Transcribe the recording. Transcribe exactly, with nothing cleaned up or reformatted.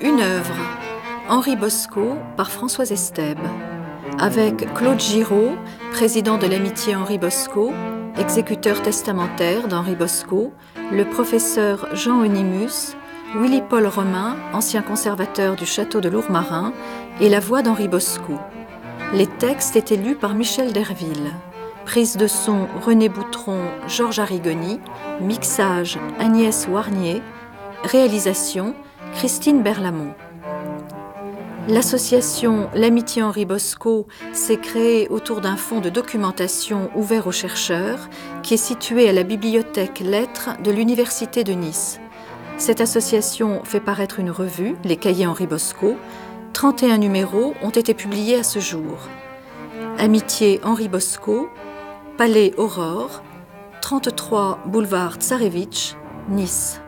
Une œuvre, Henri Bosco par Françoise Estèbe, avec Claude Giraud, président de l'Amitié Henri Bosco, exécuteur testamentaire d'Henri Bosco, le professeur Jean Onimus, Willy-Paul Romain, ancien conservateur du château de Lourmarin, et la voix d'Henri Bosco. Les textes étaient lus par Michel Derville. Prise de son René Boutron, Georges Arrigoni, mixage Agnès Warnier, réalisation Christine Berlamont. L'association L'Amitié Henri Bosco s'est créée autour d'un fonds de documentation ouvert aux chercheurs qui est situé à la bibliothèque Lettres de l'Université de Nice. Cette association fait paraître une revue, Les Cahiers Henri Bosco. trente et un numéros ont été publiés à ce jour. Amitié Henri Bosco, Palais Aurore, trente-trois boulevard Tsarevitch, Nice.